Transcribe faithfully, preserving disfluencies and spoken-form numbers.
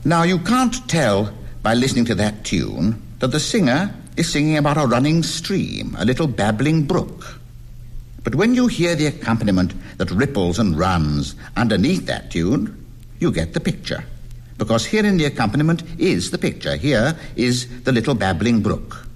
Now, you can't tell by listening to that tune that the singer is singing about a running stream, a little babbling brook. But when you hear the accompaniment that ripples and runs underneath that tune, you get the picture. Because here in the accompaniment is the picture. Here is the little babbling brook.